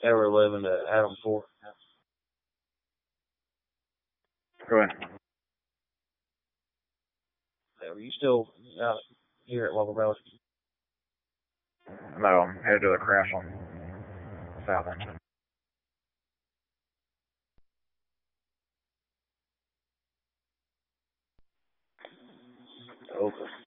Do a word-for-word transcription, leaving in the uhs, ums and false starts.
Tower eleven to Adam four. Go ahead. Are you still out here at Waffle Valley? No, I'm headed to the crash on South End. Okay.